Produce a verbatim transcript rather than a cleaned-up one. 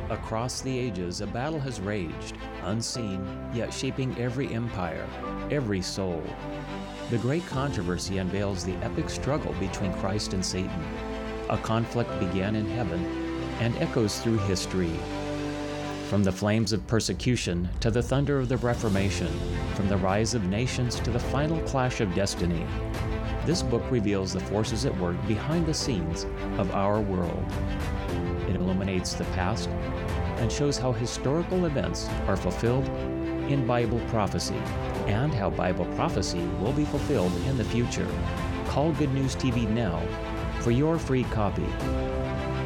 Across the ages, a battle has raged, unseen, yet shaping every empire, every soul. The great controversy unveils the epic struggle between Christ and Satan. A conflict began in heaven and echoes through history. From the flames of persecution to the thunder of the Reformation, from the rise of nations to the final clash of destiny, this book reveals the forces at work behind the scenes of our world. It illuminates the past and shows how historical events are fulfilled in Bible prophecy and how Bible prophecy will be fulfilled in the future. Call Good News T V now for your free copy.